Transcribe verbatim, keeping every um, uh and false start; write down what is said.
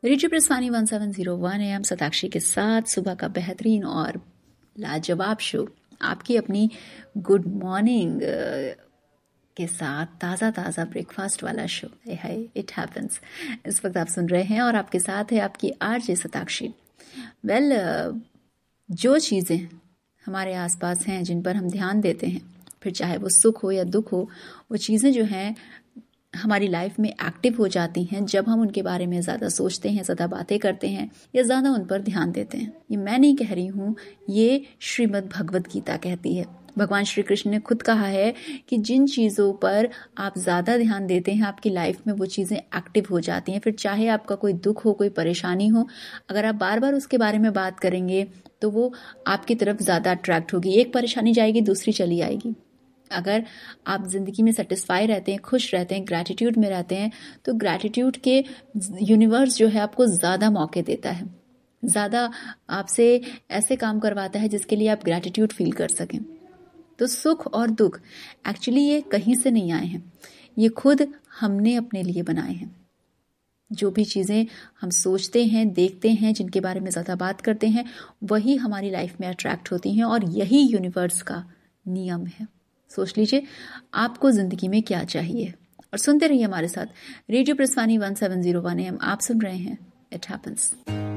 Radio प्रस्थानी one seven zero one M Satakshi के साथ सुबह का बेहतरीन और लाजवाब शो आपकी अपनी गुड मॉर्निंग के साथ ताज़ा ताज़ा ब्रेकफास्ट वाला शो है इट हैपन्स। इस वक्त आप सुन रहे हैं और आपके साथ है आपकी आरजे सताक्षी। वेल well, जो चीज़ें हमारे आसपास हैं जिन पर हम ध्यान देते हैं, फिर चाहे वो सुख हो या दुख हो, वो चीज़ें जो हैं हमारी लाइफ में एक्टिव हो जाती हैं जब हम उनके बारे में ज़्यादा सोचते हैं, ज़्यादा बातें करते हैं या ज़्यादा उन पर ध्यान देते हैं। ये मैं नहीं कह रही हूँ, ये श्रीमद् भगवत गीता कहती है। भगवान श्री कृष्ण ने खुद कहा है कि जिन चीज़ों पर आप ज़्यादा ध्यान देते हैं आपकी लाइफ में वो चीज़ें एक्टिव हो जाती हैं। फिर चाहे आपका कोई दुख हो, कोई परेशानी हो, अगर आप बार बार उसके बारे में बात करेंगे तो वो आपकी तरफ ज़्यादा अट्रैक्ट होगी। एक परेशानी जाएगी, दूसरी चली आएगी। अगर आप ज़िंदगी में सेटिस्फाई रहते हैं, खुश रहते हैं, ग्रैटिट्यूड में रहते हैं, तो ग्रैटिट्यूड के यूनिवर्स जो है आपको ज़्यादा मौके देता है, ज़्यादा आपसे ऐसे काम करवाता है जिसके लिए आप ग्रैटिट्यूड फील कर सकें। तो सुख और दुख एक्चुअली ये कहीं से नहीं आए हैं, ये खुद हमने अपने लिए बनाए हैं। जो भी चीज़ें हम सोचते हैं, देखते हैं, जिनके बारे में ज़्यादा बात करते हैं, वही हमारी लाइफ में अट्रैक्ट होती हैं और यही यूनिवर्स का नियम है। सोच लीजिए आपको जिंदगी में क्या चाहिए और सुनते रहिए हमारे साथ radio प्रस्थानी one seven zero one M. आप सुन रहे हैं इट हैपन्स।